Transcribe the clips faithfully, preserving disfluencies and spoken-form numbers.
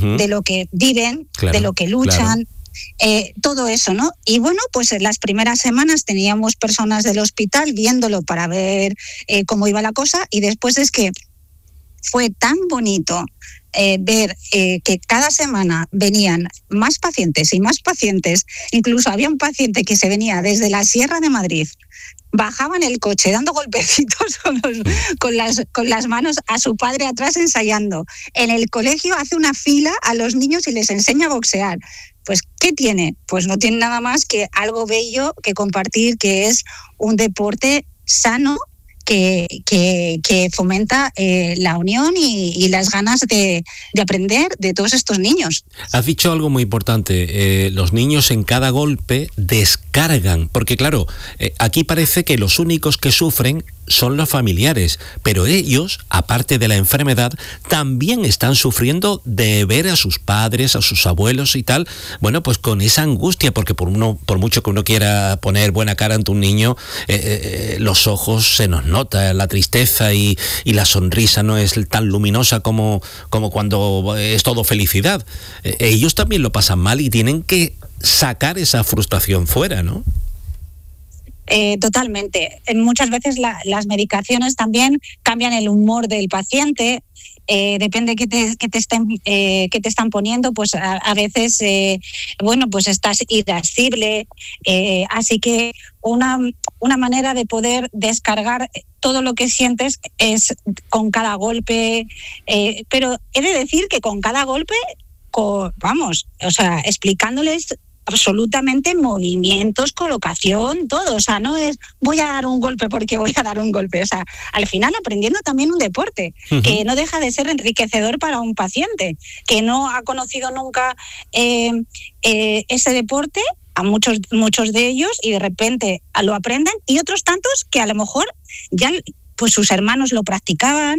uh-huh. de lo que viven, claro, de lo que luchan. Claro. Eh, todo eso, ¿no? Y bueno, pues en las primeras semanas teníamos personas del hospital viéndolo para ver eh, cómo iba la cosa, y después es que fue tan bonito eh, ver eh, que cada semana venían más pacientes y más pacientes. Incluso había un paciente que se venía desde la Sierra de Madrid, bajaba en el coche dando golpecitos con, los, con, las, con las manos a su padre atrás ensayando. En el colegio hace una fila a los niños y les enseña a boxear. Pues, ¿qué tiene? Pues no tiene nada más que algo bello que compartir, que es un deporte sano que, que, que fomenta eh, la unión y, y las ganas de, de aprender de todos estos niños. Has dicho algo muy importante, eh, los niños en cada golpe descargan, porque claro, eh, aquí parece que los únicos que sufren son los familiares, pero ellos, aparte de la enfermedad, también están sufriendo de ver a sus padres, a sus abuelos y tal, bueno, pues con esa angustia, porque por uno, por mucho que uno quiera poner buena cara ante un niño, eh, eh, los ojos se nos nota, la tristeza y, y la sonrisa no es tan luminosa como, como cuando es todo felicidad. Eh, ellos también lo pasan mal y tienen que sacar esa frustración fuera, ¿no? Eh, totalmente. Muchas veces la, las medicaciones también cambian el humor del paciente. Eh, depende qué te, qué te estén eh, qué te están poniendo, pues a, a veces eh, bueno, pues estás irascible, eh, así que una, una manera de poder descargar todo lo que sientes es con cada golpe, eh, pero he de decir que con cada golpe, con, vamos, o sea, explicándoles absolutamente movimientos, colocación, todo. O sea, no es voy a dar un golpe porque voy a dar un golpe. O sea, al final aprendiendo también un deporte, uh-huh. que no deja de ser enriquecedor para un paciente que no ha conocido nunca eh, eh, ese deporte, a muchos, muchos de ellos, y de repente lo aprenden, y otros tantos que a lo mejor ya pues sus hermanos lo practicaban,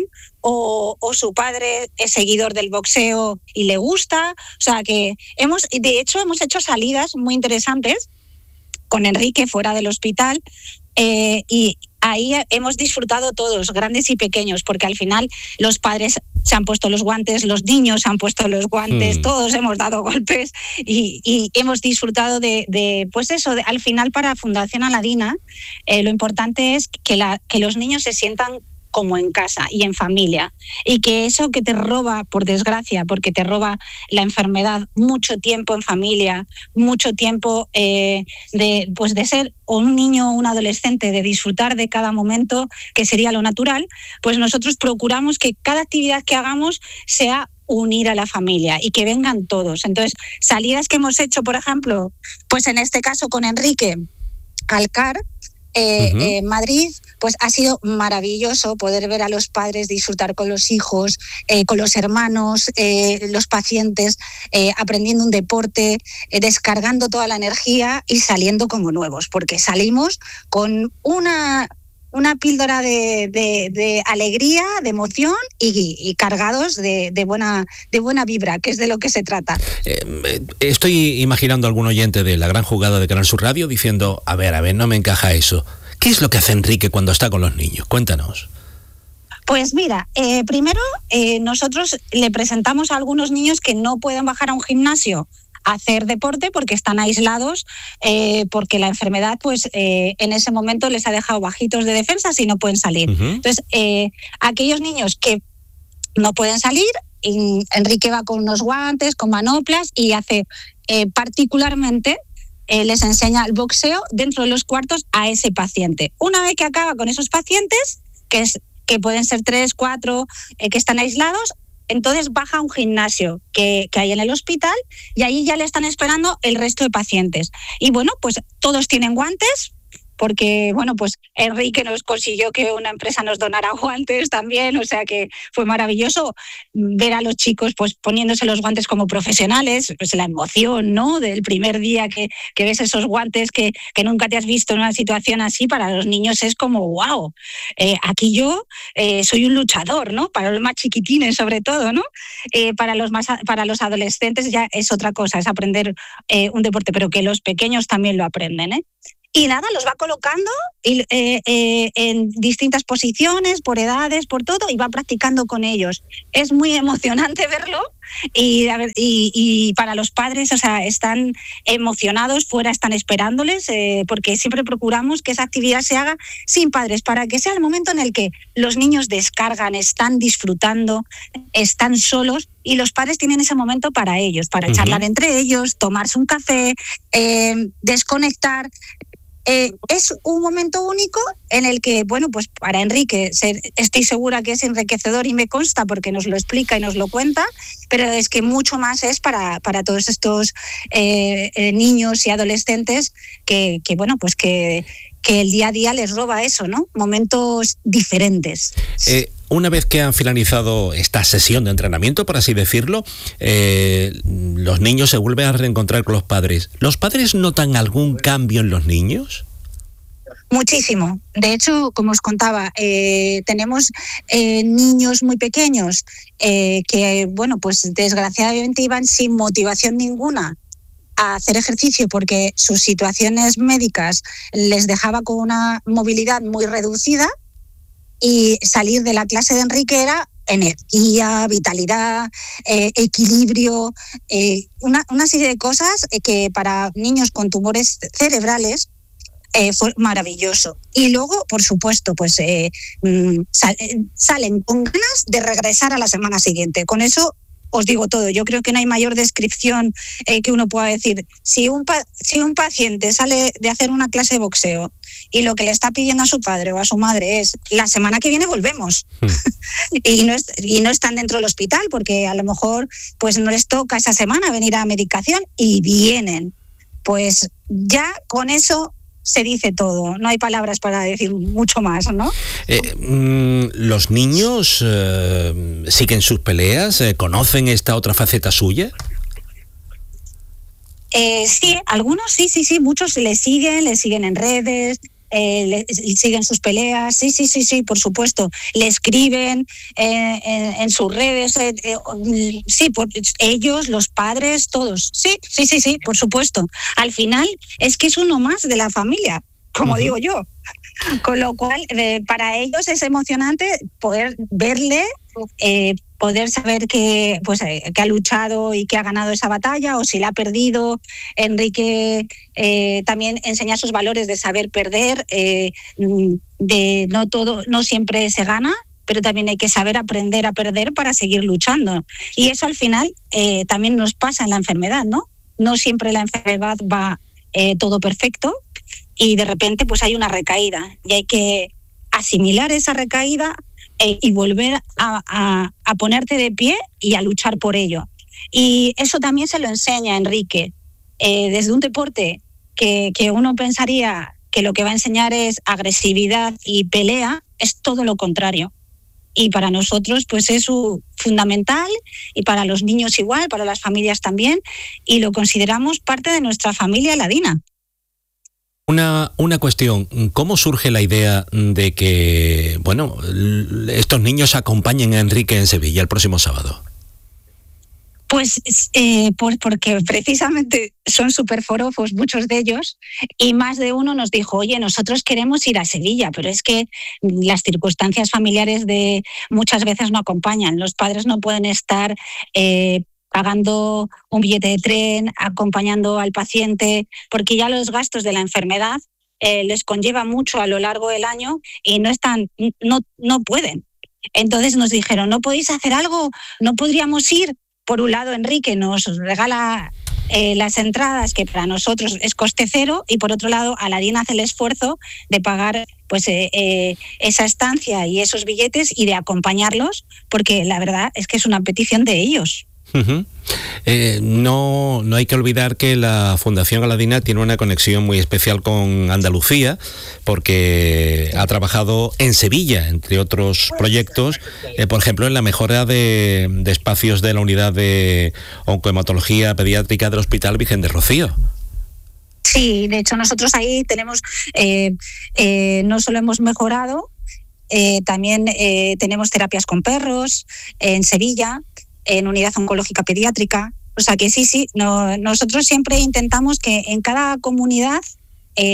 o, o su padre es seguidor del boxeo y le gusta. O sea que hemos, de hecho, hemos hecho salidas muy interesantes con Enrique fuera del hospital, eh, y ahí hemos disfrutado todos, grandes y pequeños, porque al final los padres se han puesto los guantes, los niños se han puesto los guantes, mm. todos hemos dado golpes y, y hemos disfrutado de, de pues eso, de, al final para Fundación Aladina, eh, lo importante es que, la, que los niños se sientan como en casa y en familia, y que eso que te roba, por desgracia, porque te roba la enfermedad, mucho tiempo en familia, mucho tiempo eh, de, pues de ser un niño o un adolescente, de disfrutar de cada momento, que sería lo natural, pues nosotros procuramos que cada actividad que hagamos sea unir a la familia y que vengan todos. Entonces, salidas que hemos hecho, por ejemplo, pues en este caso con Enrique, al C A R, Eh, uh-huh. eh, Madrid, pues ha sido maravilloso poder ver a los padres disfrutar con los hijos, eh, con los hermanos, eh, los pacientes, eh, aprendiendo un deporte, eh, descargando toda la energía y saliendo como nuevos, porque salimos con una, una píldora de, de, de alegría, de emoción y, y cargados de, de, buena, de buena vibra, que es de lo que se trata. Eh, estoy imaginando a algún oyente de La Gran Jugada de Canal Sur Radio diciendo, a ver, a ver, no me encaja eso. ¿Qué es lo que hace Enrique cuando está con los niños? Cuéntanos. Pues mira, eh, primero eh, nosotros le presentamos a algunos niños que no pueden bajar a un gimnasio a hacer deporte porque están aislados, eh, porque la enfermedad pues eh, en ese momento les ha dejado bajitos de defensas y no pueden salir. Uh-huh. Entonces, eh, aquellos niños que no pueden salir, Enrique va con unos guantes, con manoplas, y hace eh, particularmente, eh, les enseña el boxeo dentro de los cuartos a ese paciente. Una vez que acaba con esos pacientes, que, es, que pueden ser tres, cuatro, eh, que están aislados, entonces baja a un gimnasio que, que hay en el hospital, y ahí ya le están esperando el resto de pacientes. Y bueno, pues todos tienen guantes, porque, bueno, pues Enrique nos consiguió que una empresa nos donara guantes también, o sea que fue maravilloso ver a los chicos pues poniéndose los guantes como profesionales, pues la emoción, ¿no?, del primer día que, que ves esos guantes que, que nunca te has visto en una situación así. Para los niños es como, wow, eh, aquí yo eh, soy un luchador, ¿no?, para los más chiquitines sobre todo, ¿no? Eh, para los más para los adolescentes ya es otra cosa, es aprender eh, un deporte, pero que los pequeños también lo aprenden, ¿eh? Y nada, los va colocando y, eh, eh, en distintas posiciones, por edades, por todo, y va practicando con ellos. Es muy emocionante verlo y, a ver, y, y para los padres, o sea, están emocionados, fuera están esperándoles, eh, porque siempre procuramos que esa actividad se haga sin padres, para que sea el momento en el que los niños descargan, están disfrutando, están solos, y los padres tienen ese momento para ellos, para uh-huh. charlar entre ellos, tomarse un café, eh, desconectar. Eh, es un momento único en el que, bueno, pues para Enrique se, estoy segura que es enriquecedor y me consta porque nos lo explica y nos lo cuenta, pero es que mucho más es para, para todos estos eh, eh, niños y adolescentes que, que bueno, pues que, que el día a día les roba eso, ¿no? Momentos diferentes. Eh, una vez que han finalizado esta sesión de entrenamiento, por así decirlo, eh, los niños se vuelven a reencontrar con los padres. ¿Los padres notan algún cambio en los niños? Muchísimo. De hecho, como os contaba, eh, tenemos eh, niños muy pequeños eh, que, bueno, pues desgraciadamente iban sin motivación ninguna a hacer ejercicio porque sus situaciones médicas les dejaba con una movilidad muy reducida, y salir de la clase de Enrique era energía, vitalidad, eh, equilibrio, eh, una, una serie de cosas que para niños con tumores cerebrales eh, fue maravilloso. Y luego, por supuesto, pues eh, sal, salen con ganas de regresar a la semana siguiente. Con eso os digo todo. Yo creo que no hay mayor descripción eh, que uno pueda decir. Si un, pa- si un paciente sale de hacer una clase de boxeo y lo que le está pidiendo a su padre o a su madre es la semana que viene volvemos mm. y, no es, y no están dentro del hospital porque a lo mejor pues no les toca esa semana venir a medicación y vienen, pues ya con eso se dice todo, no hay palabras para decir mucho más, ¿no? Eh, mm, ¿Los niños eh, siguen sus peleas? Eh, ¿Conocen esta otra faceta suya? Eh, sí, algunos sí, sí, sí, muchos le siguen, le siguen en redes, eh, le, siguen sus peleas, sí, sí, sí, sí, por supuesto, le escriben eh, en, en sus redes, eh, eh, sí, por, ellos, los padres, todos, sí, sí, sí, sí, por supuesto. Al final es que es uno más de la familia, como uh-huh. digo yo, con lo cual eh, para ellos es emocionante poder verle, eh, poder saber que, pues, eh, que ha luchado y que ha ganado esa batalla, o si la ha perdido. Enrique eh, también enseña sus valores de saber perder, eh, de no todo, no siempre se gana, pero también hay que saber aprender a perder para seguir luchando. Y eso al final eh, también nos pasa en la enfermedad, ¿no? No siempre la enfermedad va eh, todo perfecto y de repente pues hay una recaída y hay que asimilar esa recaída Eh, y volver a, a, a ponerte de pie y a luchar por ello. Y eso también se lo enseña Enrique. Eh, desde un deporte que, que uno pensaría que lo que va a enseñar es agresividad y pelea, es todo lo contrario. Y para nosotros pues es uh, fundamental, y para los niños igual, para las familias también, y lo consideramos parte de nuestra familia ladina. Una, una cuestión, ¿cómo surge la idea de que, bueno, estos niños acompañen a Enrique en Sevilla el próximo sábado? Pues eh, por, porque precisamente son súper forofos muchos de ellos, y más de uno nos dijo, oye, nosotros queremos ir a Sevilla, pero es que las circunstancias familiares de muchas veces no acompañan, los padres no pueden estar eh, pagando un billete de tren, acompañando al paciente, porque ya los gastos de la enfermedad eh, les conlleva mucho a lo largo del año y no están, no, no pueden. Entonces nos dijeron, ¿no podéis hacer algo? ¿No podríamos ir? Por un lado, Enrique nos regala eh, las entradas, que para nosotros es coste cero, y por otro lado, Aladín hace el esfuerzo de pagar pues eh, eh, esa estancia y esos billetes y de acompañarlos, porque la verdad es que es una petición de ellos. Uh-huh. Eh, no, no hay que olvidar que la Fundación Aladina tiene una conexión muy especial con Andalucía, porque ha trabajado en Sevilla, entre otros proyectos, eh, por ejemplo, en la mejora de, de espacios de la unidad de oncohematología pediátrica del Hospital Virgen de Rocío. Sí, de hecho nosotros ahí tenemos, eh, eh, no solo hemos mejorado, eh, también eh, tenemos terapias con perros en Sevilla, en unidad oncológica pediátrica. O sea que sí, sí, no, nosotros siempre intentamos que en cada comunidad eh,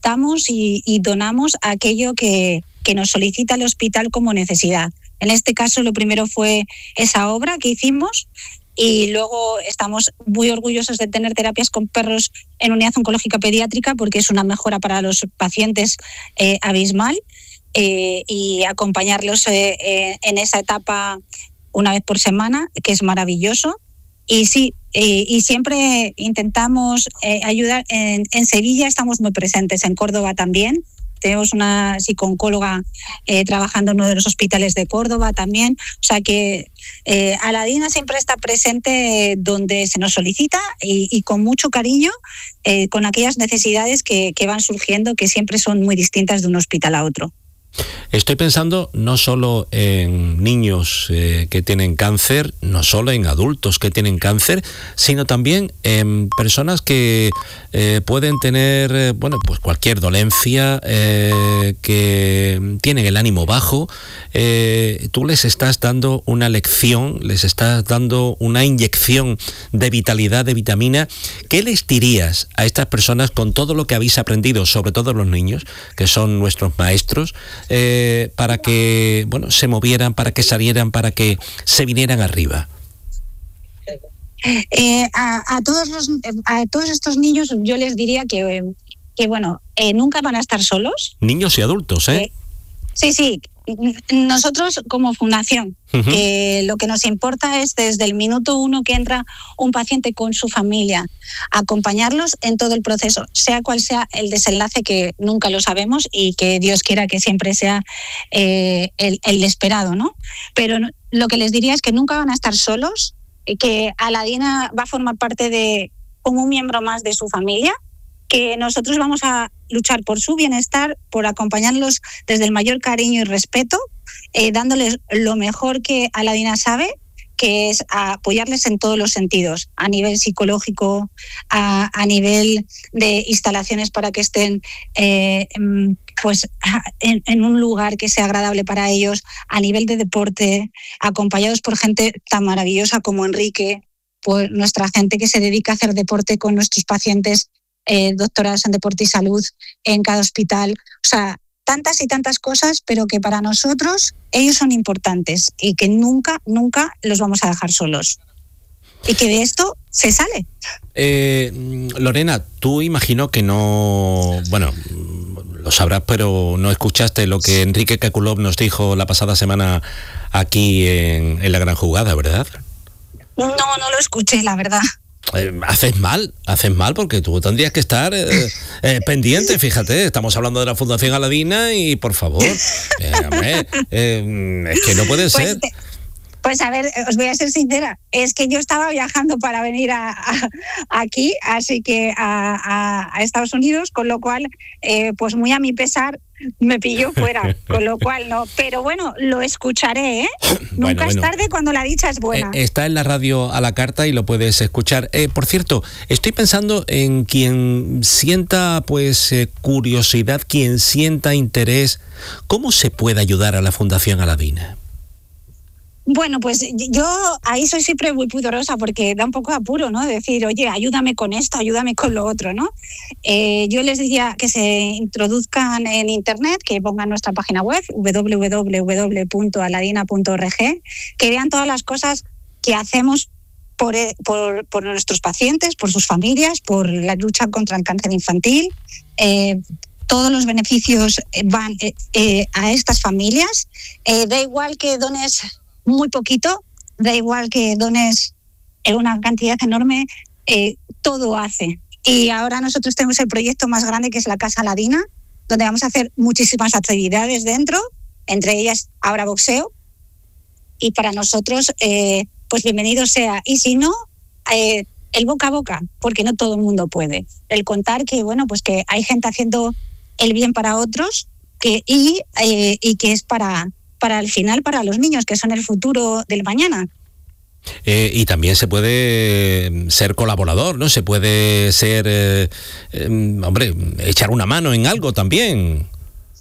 aceptamos y, y donamos aquello que, que nos solicita el hospital como necesidad. En este caso, lo primero fue esa obra que hicimos, y luego estamos muy orgullosos de tener terapias con perros en unidad oncológica pediátrica, porque es una mejora para los pacientes eh, abismal, eh, y acompañarlos eh, eh, en esa etapa una vez por semana, que es maravilloso. Y sí, eh, y siempre intentamos eh, ayudar. En, en Sevilla estamos muy presentes, en Córdoba también. Tenemos una psicooncóloga eh, trabajando en uno de los hospitales de Córdoba también. O sea que eh, Aladina siempre está presente eh, donde se nos solicita, y, y con mucho cariño, eh, con aquellas necesidades que, que van surgiendo, que siempre son muy distintas de un hospital a otro. Estoy pensando no solo en niños eh, que tienen cáncer, no solo en adultos que tienen cáncer, sino también en personas que eh, pueden tener, eh, bueno, pues cualquier dolencia, eh, que tienen el ánimo bajo. Eh, tú les estás dando una lección, les estás dando una inyección de vitalidad, de vitamina. ¿Qué les dirías a estas personas con todo lo que habéis aprendido, sobre todo los niños, que son nuestros maestros? Eh, para que, bueno, se movieran, para que salieran, para que se vinieran arriba. Eh, a, a todos los, a todos estos niños yo les diría que, que bueno, eh, nunca van a estar solos. Niños y adultos, ¿eh? eh sí, sí. Nosotros como fundación, uh-huh. que lo que nos importa es desde el minuto uno que entra un paciente con su familia, acompañarlos en todo el proceso, sea cual sea el desenlace, que nunca lo sabemos y que Dios quiera que siempre sea eh, el, el esperado, ¿no? Pero lo que les diría es que nunca van a estar solos, que Aladina va a formar parte de como un miembro más de su familia, que nosotros vamos a luchar por su bienestar, por acompañarlos desde el mayor cariño y respeto, eh, dándoles lo mejor que Aladina sabe, que es apoyarles en todos los sentidos, a nivel psicológico, a, a nivel de instalaciones para que estén eh, pues en, en un lugar que sea agradable para ellos, a nivel de deporte, acompañados por gente tan maravillosa como Enrique, por nuestra gente que se dedica a hacer deporte con nuestros pacientes, Eh, doctoradas en deporte y salud en cada hospital. O sea, tantas y tantas cosas, pero que para nosotros ellos son importantes y que nunca, nunca los vamos a dejar solos. Y que de esto se sale. Eh, Lorena, tú imagino que no... Bueno, lo sabrás, pero no escuchaste lo que Enrique Kekulov nos dijo la pasada semana aquí en, en La Gran Jugada, ¿verdad? No, no lo escuché, la verdad. Eh, haces mal, haces mal, porque tú tendrías que estar eh, eh, pendiente. Fíjate, estamos hablando de la Fundación Aladina y, por favor, eh, hombre, eh, es que no puede pues ser. Te, pues a ver, os voy a ser sincera, es que yo estaba viajando para venir a, a aquí, así que a, a, a Estados Unidos, con lo cual, eh, pues muy a mi pesar, me pilló fuera, con lo cual no. Pero bueno, lo escucharé, ¿eh? Bueno, Nunca bueno. es tarde cuando la dicha es buena. Eh, está en la radio a la carta y lo puedes escuchar. Eh, por cierto, estoy pensando en quien sienta pues eh, curiosidad, quien sienta interés. ¿Cómo se puede ayudar a la Fundación Aladina? Bueno, pues yo ahí soy siempre muy pudorosa, porque da un poco de apuro, ¿no? Decir, oye, ayúdame con esto, ayúdame con lo otro, ¿no? Eh, yo les diría que se introduzcan en internet, que pongan nuestra página web, doble u doble u doble u punto aladina punto org, que vean todas las cosas que hacemos por, por, por nuestros pacientes, por sus familias, por la lucha contra el cáncer infantil. Eh, todos los beneficios van eh, eh, a estas familias. Eh, da igual que dones muy poquito, da igual que dones una cantidad enorme, eh, todo hace. Y ahora nosotros tenemos el proyecto más grande, que es la Casa Aladina, donde vamos a hacer muchísimas actividades dentro, entre ellas ahora boxeo, y para nosotros eh, pues bienvenido sea. Y si no, eh, el boca a boca, porque no todo el mundo puede. El contar que, bueno, pues que hay gente haciendo el bien para otros, que y, eh, y que es para... para el final, para los niños, que son el futuro del mañana. Eh, y también se puede ser colaborador, ¿no? Se puede ser, eh, eh, hombre, echar una mano en algo también.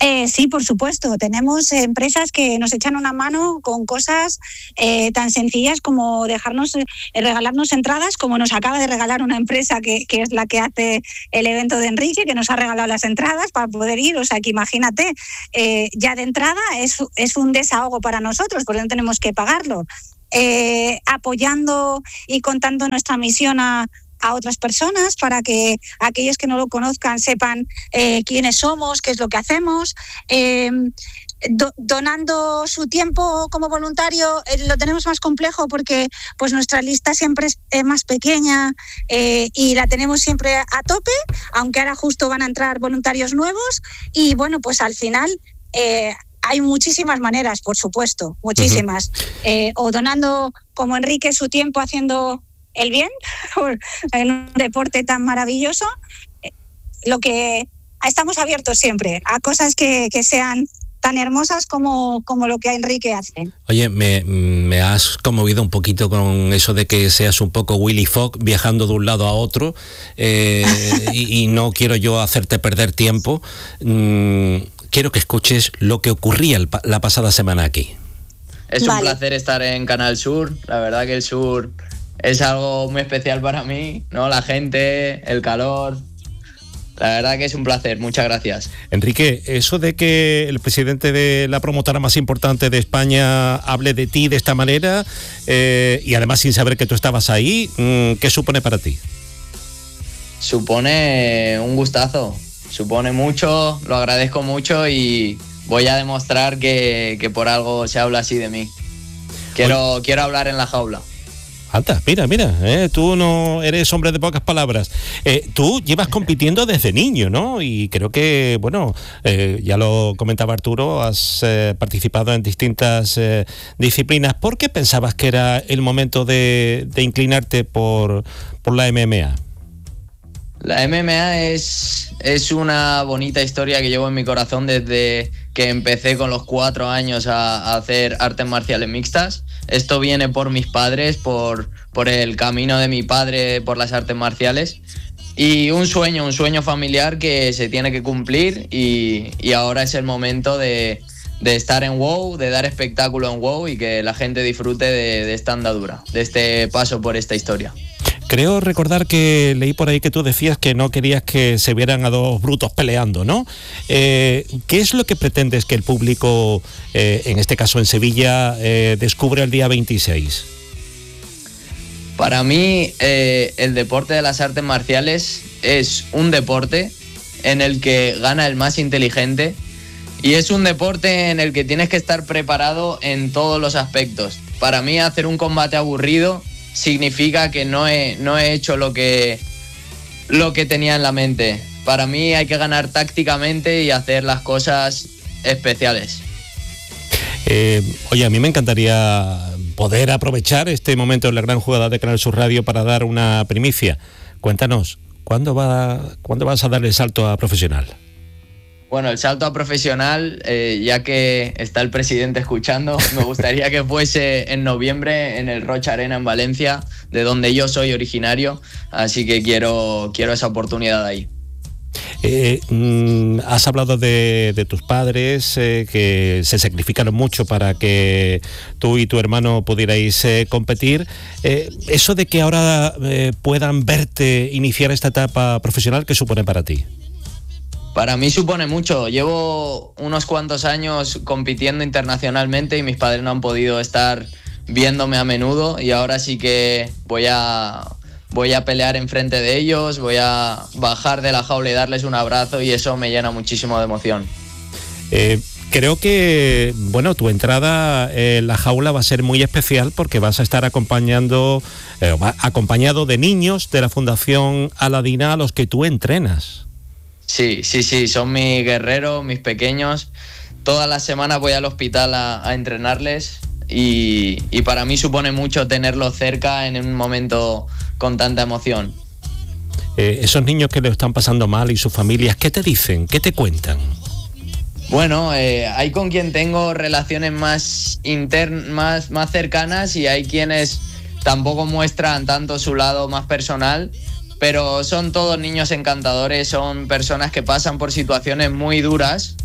Eh, sí, por supuesto. Tenemos empresas que nos echan una mano con cosas eh, tan sencillas como dejarnos, eh, regalarnos entradas, como nos acaba de regalar una empresa que, que es la que hace el evento de Enrique, que nos ha regalado las entradas para poder ir. O sea, que imagínate, eh, ya de entrada es, es un desahogo para nosotros, porque no tenemos que pagarlo. Eh, apoyando y contando nuestra misión a a otras personas para que aquellos que no lo conozcan sepan eh, quiénes somos, qué es lo que hacemos. Eh, do, donando su tiempo como voluntario eh, lo tenemos más complejo porque pues nuestra lista siempre es eh, más pequeña eh, y la tenemos siempre a tope, aunque ahora justo van a entrar voluntarios nuevos y bueno, pues al final eh, hay muchísimas maneras, por supuesto, muchísimas. Uh-huh. Eh, o donando como Enrique su tiempo haciendo el bien en un deporte tan maravilloso, lo que estamos abiertos siempre a cosas que, que sean tan hermosas como, como lo que Enrique hace. Oye, me, me has conmovido un poquito con eso de que seas un poco Willy Fogg viajando de un lado a otro eh, y, y no quiero yo hacerte perder tiempo. Mm, quiero que escuches lo que ocurría el, la pasada semana aquí. Es vale. un placer estar en Canal Sur, la verdad que el Sur es algo muy especial para mí, ¿no? La gente, el calor. La verdad que es un placer, muchas gracias. Enrique, eso de que el presidente de la promotora más importante de España hable de ti de esta manera eh, y además sin saber que tú estabas ahí, ¿qué supone para ti? Supone un gustazo, supone mucho, lo agradezco mucho y voy a demostrar que, que por algo se habla así de mí. Quiero, quiero hablar en la jaula. Alta, mira, mira, eh, tú no eres hombre de pocas palabras. Eh, tú llevas compitiendo desde niño, ¿no? Y creo que, bueno, eh, ya lo comentaba Arturo, has eh, participado en distintas eh, disciplinas. ¿Por qué pensabas que era el momento de, de inclinarte por, por la M M A? La M M A es, es una bonita historia que llevo en mi corazón desde que empecé con los cuatro años a, a hacer artes marciales mixtas. Esto viene por mis padres, por, por el camino de mi padre por las artes marciales. Y un sueño, un sueño familiar que se tiene que cumplir y, y ahora es el momento de, de estar en WOW, de dar espectáculo en WOW y que la gente disfrute de, de esta andadura, de este paso por esta historia. Creo recordar que leí por ahí que tú decías que no querías que se vieran a dos brutos peleando, ¿no? Eh, ¿Qué es lo que pretendes que el público, eh, en este caso en Sevilla, eh, descubre el día veintiséis? Para mí, eh, el deporte de las artes marciales es un deporte en el que gana el más inteligente y es un deporte en el que tienes que estar preparado en todos los aspectos. Para mí, hacer un combate aburrido significa que no he, no he hecho lo que, lo que tenía en la mente. Para mí hay que ganar tácticamente y hacer las cosas especiales. Eh, oye, a mí me encantaría poder aprovechar este momento en la gran jugada de Canal Sur Radio para dar una primicia. Cuéntanos, ¿cuándo, va, ¿cuándo vas a dar el salto a profesional? Bueno, el salto a profesional, eh, ya que está el presidente escuchando, me gustaría que fuese en noviembre en el Rocha Arena en Valencia, de donde yo soy originario, así que quiero, quiero esa oportunidad ahí. Eh, mm, has hablado de, de tus padres eh, que se sacrificaron mucho para que tú y tu hermano pudierais eh, competir. Eh, eso de que ahora eh, puedan verte iniciar esta etapa profesional, ¿qué supone para ti? Para mí supone mucho. Llevo unos cuantos años compitiendo internacionalmente y mis padres no han podido estar viéndome a menudo y ahora sí que voy a, voy a pelear enfrente de ellos, voy a bajar de la jaula y darles un abrazo y eso me llena muchísimo de emoción. Eh, creo que, bueno, tu entrada en la jaula va a ser muy especial porque vas a estar acompañando, eh, acompañado de niños de la Fundación Aladina a los que tú entrenas. Sí, sí, sí, son mis guerreros, mis pequeños. Todas las semanas voy al hospital a, a entrenarles y, y para mí supone mucho tenerlos cerca en un momento con tanta emoción. Eh, esos niños que lo están pasando mal y sus familias, ¿qué te dicen? ¿Qué te cuentan? Bueno, eh, hay con quien tengo relaciones más, intern- más, más cercanas y hay quienes tampoco muestran tanto su lado más personal. Pero son todos niños encantadores, son personas que pasan por situaciones muy duras,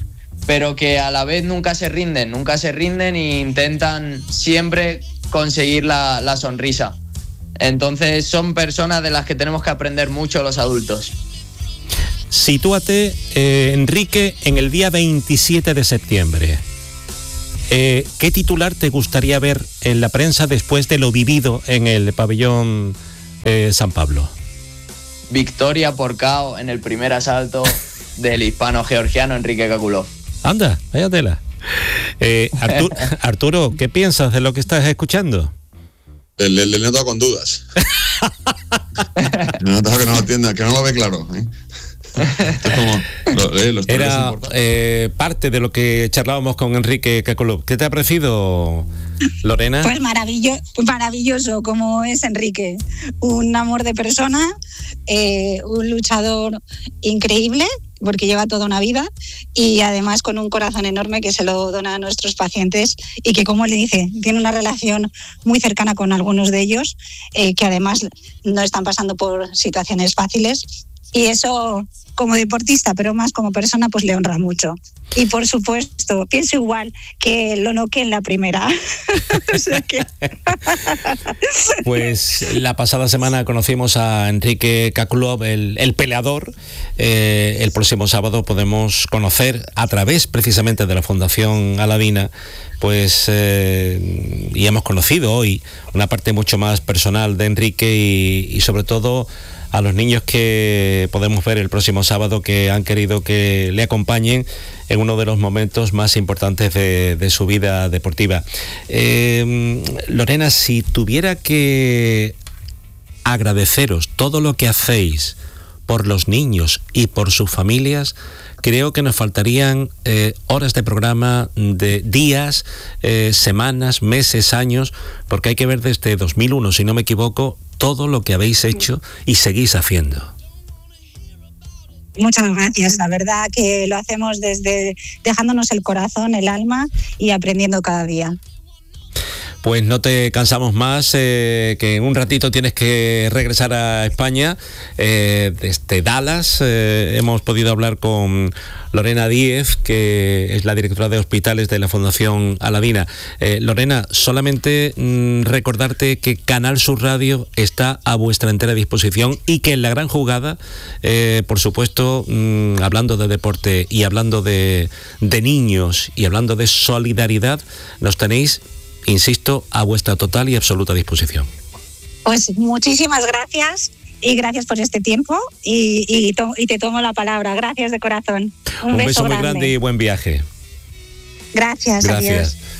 pero que a la vez nunca se rinden, nunca se rinden e intentan siempre conseguir la, la sonrisa. Entonces son personas de las que tenemos que aprender mucho los adultos. Sitúate, eh, Enrique, en el día veintisiete de septiembre. Eh, ¿Qué titular te gustaría ver en la prensa después de lo vivido en el pabellón eh, San Pablo? Victoria por K O en el primer asalto del hispano-georgiano Enrique Kakulov. Anda, vaya tela. Eh, Arturo, Arturo, ¿qué piensas de lo que estás escuchando? Le, le, le noto con dudas. Le noto que no lo entienda, que no lo ve claro, ¿eh? Es como, lo, eh, los Era eh, parte de lo que charlábamos con Enrique Kakulov. ¿Qué te ha parecido, Lorena? Pues maravilloso, maravilloso como es Enrique. Un amor de persona, eh, un luchador increíble, porque lleva toda una vida, y además con un corazón enorme que se lo dona a nuestros pacientes y que, como le dice, tiene una relación muy cercana con algunos de ellos, eh, que además no están pasando por situaciones fáciles. Y eso, como deportista, pero más como persona, pues le honra mucho. Y por supuesto, pienso igual que lo noqué en la primera. O sea que... Pues la pasada semana conocimos a Enrique Kakulov, el, el peleador. Eh, el próximo sábado podemos conocer, a través precisamente de la Fundación Aladina, pues eh, y hemos conocido hoy una parte mucho más personal de Enrique y, y sobre todo a los niños que podemos ver el próximo sábado, que han querido que le acompañen en uno de los momentos más importantes de, de su vida deportiva. Eh, Lorena, si tuviera que agradeceros todo lo que hacéis por los niños y por sus familias, creo que nos faltarían eh, horas de programa, de días, eh, semanas, meses, años, porque hay que ver desde dos mil uno, si no me equivoco, todo lo que habéis hecho y seguís haciendo. Muchas gracias, la verdad que lo hacemos desde dejándonos el corazón, el alma y aprendiendo cada día. Pues no te cansamos más, eh, que en un ratito tienes que regresar a España. Eh, desde Dallas eh, hemos podido hablar con Lorena Díez, que es la directora de hospitales de la Fundación Aladina. Eh, Lorena, solamente mmm, recordarte que Canal Sur Radio está a vuestra entera disposición y que en La Gran Jugada, eh, por supuesto, mmm, hablando de deporte y hablando de, de niños y hablando de solidaridad, nos tenéis, insisto, a vuestra total y absoluta disposición. Pues muchísimas gracias y gracias por este tiempo y, y, to, y te tomo la palabra. Gracias de corazón. Un, Un beso, beso muy grande. grande y buen viaje. Gracias. Gracias. Adiós.